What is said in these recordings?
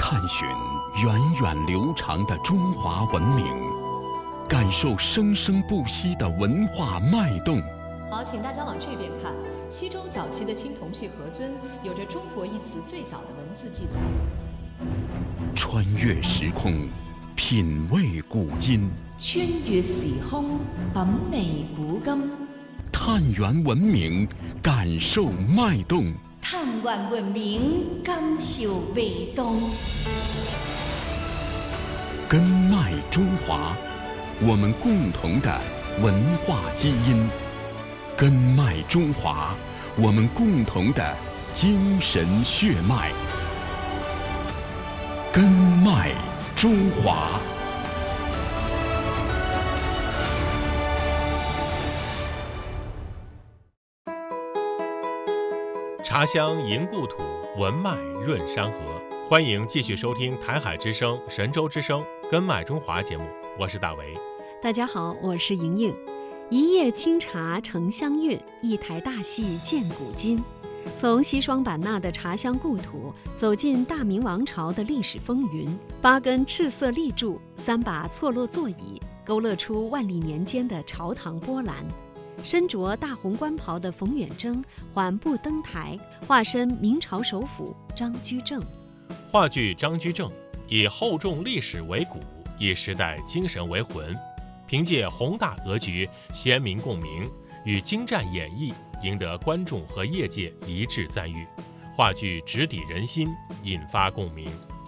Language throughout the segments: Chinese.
探寻源远流长的中华文明，感受生生不息的文化脉动。 好，请大家往这边看。西周早期的青铜器盒尊有着“中国”一词最早的文字记载。 穿越时空，品味古今； 穿越时空，品味古今； 探源文明，感受脉动； 探源文明，感受脉动。 根脉中华，我们共同的文化基因；根脉中华，我们共同的精神血脉。根脉中华。 茶香迎故土，文脉润山河。欢迎继续收听台海之声、神州之声根脉中华节目，我是大为。 大家好，我是莹莹。一叶清茶承香韵，一台大戏鉴古今。从西双版纳的茶香故土走进大明王朝的历史风云，8根赤色立柱，3把错落座椅，勾勒出万历年间的朝堂波澜。身着大红官袍的冯远征缓步登台，化身明朝首辅张居正。 话剧《张居正》以厚重历史为骨，以时代精神为魂，凭借宏大格局、鲜明共鸣与精湛演绎，赢得观众和业界一致赞誉。话剧直抵人心，引发共鸣。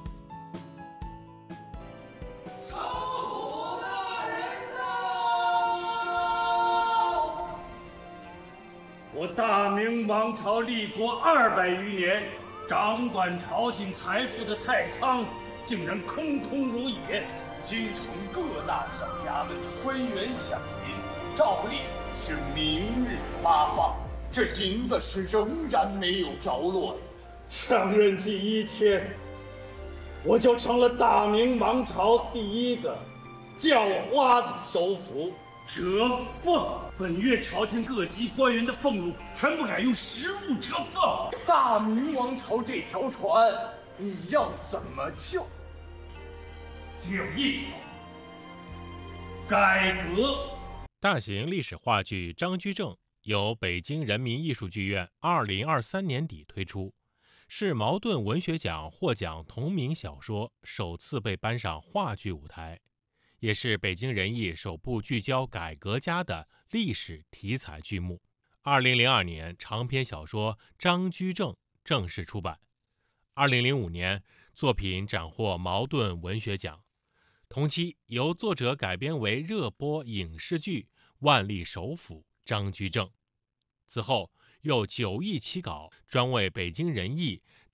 我大明王朝立国200余年，掌管朝廷财富的太仓竟然空空如也。京城各大小衙门官员饷银，照例是明日发放，这银子是仍然没有着落呀。上任第1天，我就成了大明王朝第1个叫花子首辅。折俸，本月朝廷各级官员的俸禄全部改用实物折俸。大明王朝这条船，你要怎么救？只有一条：改革。 大型历史话剧《张居正》由北京人民艺术剧院2023年底推出，是茅盾文学奖获奖同名小说首次被搬上话剧舞台，也是北京人艺首部聚焦改革家的历史题材剧目。2002年，长篇小说《张居正》正式出版。2005年，作品斩获茅盾文学奖。同期，由作者改编为热播影视剧《万历首辅张居正》。此后，又9译起稿，专为北京人艺